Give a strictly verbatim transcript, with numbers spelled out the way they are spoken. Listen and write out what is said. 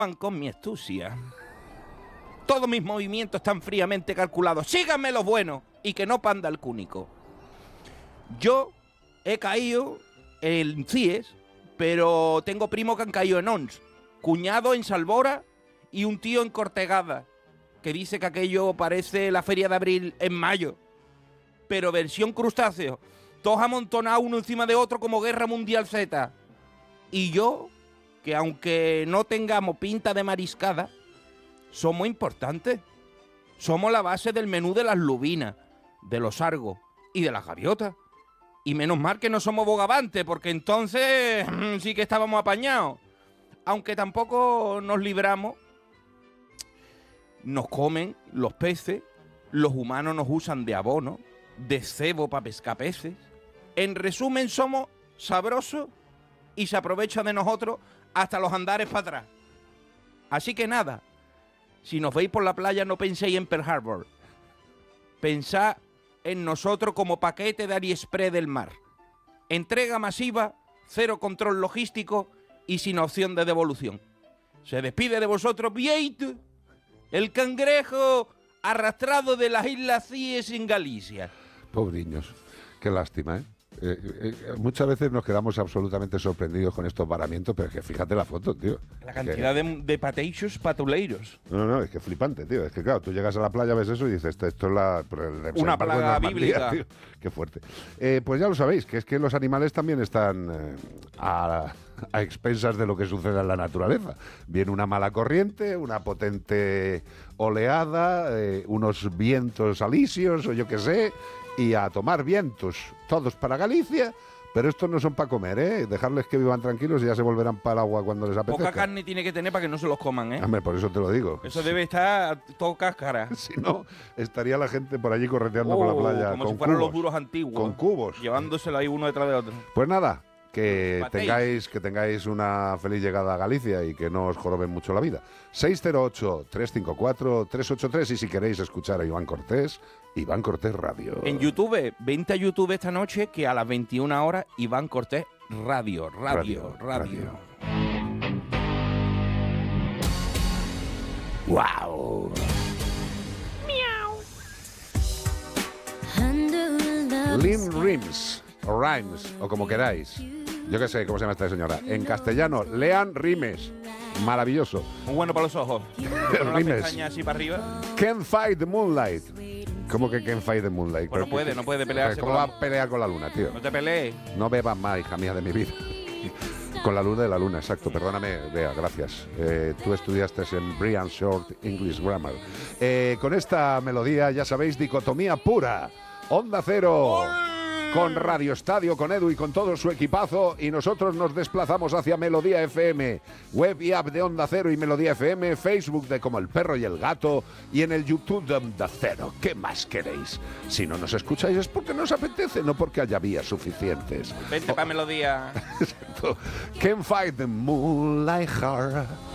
con mi astucia. Todos mis movimientos están fríamente calculados. Síganme los buenos y que no panda el cúnico. Yo he caído en C I E S, pero tengo primos que han caído en O N S, cuñado en Salvora y un tío en Cortegada, que dice que aquello parece la feria de abril en mayo, pero versión crustáceo, todos amontonados uno encima de otro como Guerra Mundial Z. Y yo, que aunque no tengamos pinta de mariscada, somos importantes. Somos la base del menú de las lubinas, de los sargos y de las gaviotas. Y menos mal que no somos bogavantes, porque entonces sí que estábamos apañados. Aunque tampoco nos libramos. Nos comen los peces, los humanos nos usan de abono, de cebo para pescar peces. En resumen, somos sabrosos y se aprovecha de nosotros hasta los andares para atrás. Así que nada, si nos veis por la playa no penséis en Pearl Harbor. Pensad en nosotros como paquete de AliExpress del mar. Entrega masiva, cero control logístico y sin opción de devolución. Se despide de vosotros Vieito, el cangrejo arrastrado de las Islas Cíes en Galicia. Pobriños, qué lástima, ¿eh? Eh, eh, muchas veces nos quedamos absolutamente sorprendidos con estos varamientos, pero es que fíjate la foto, tío. La cantidad que, de, de pateixos patuleiros. No, no, es que flipante, tío. Es que claro, tú llegas a la playa, ves eso y dices, esto, esto es la... Una plaga bíblica. Tío. Qué fuerte. Eh, pues ya lo sabéis, que es que los animales también están eh, a, a expensas de lo que sucede en la naturaleza. Viene una mala corriente, una potente oleada, eh, unos vientos alisios o yo qué sé... Y a tomar vientos, todos para Galicia, pero estos no son para comer, ¿eh? Dejarles que vivan tranquilos y ya se volverán para el agua cuando les apetezca. Poca carne tiene que tener para que no se los coman, ¿eh? Hombre, por eso te lo digo. Eso debe estar todo cáscara. Si no, estaría la gente por allí correteando oh, por la playa como con si fueran cubos, los duros antiguos. Con cubos. Llevándoselo ahí uno detrás de otro. Pues nada, que Patéis. tengáis, que tengáis una feliz llegada a Galicia y que no os joroben mucho la vida. seis cero ocho, tres cinco cuatro, tres ocho tres y si queréis escuchar a Iván Cortés, Iván Cortés Radio. En YouTube, vente a YouTube esta noche que a las veintiuna horas Iván Cortés Radio, Radio, Radio. radio. ¡Wow! Miau. Lynn Rimes, o Rhymes, o como queráis. Yo qué sé cómo se llama esta señora. En castellano, lean Rimes. Maravilloso. Muy bueno para los ojos. Con una pestaña así para arriba. Can't fight the moonlight. ¿Cómo que can't fight the moonlight? Pues no puede, no puede pelearse. ¿Cómo va a pelear con la luna, tío? No te pelees. No bebas más, hija mía de mi vida. Con la luz de la luna, exacto. Perdóname, Bea, gracias. Eh, tú estudiaste en Brian Short English Grammar. Eh, con esta melodía, ya sabéis, dicotomía pura. Onda Cero. ¡Ol! Con Radio Estadio, con Edu y con todo su equipazo, y nosotros nos desplazamos hacia Melodía F M, web y app de Onda Cero y Melodía F M, Facebook de Como el Perro y el Gato y en el YouTube de Onda Cero. ¿Qué más queréis? Si no nos escucháis es porque nos apetece, no porque haya vías suficientes. Vente oh. para Melodía. Exacto. Can't fight the moonlight heart.